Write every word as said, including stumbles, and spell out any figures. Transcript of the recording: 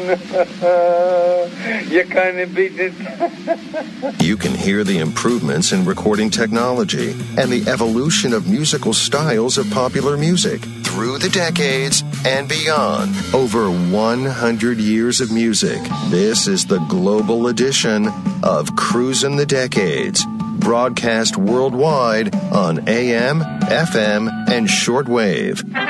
You kinda beat it. You can hear the improvements in recording technology and the evolution of musical styles of popular music through the decades and beyond. Over one hundred years of music. This is the global edition of Cruisin' the Decades, broadcast worldwide on A M, F M, and shortwave.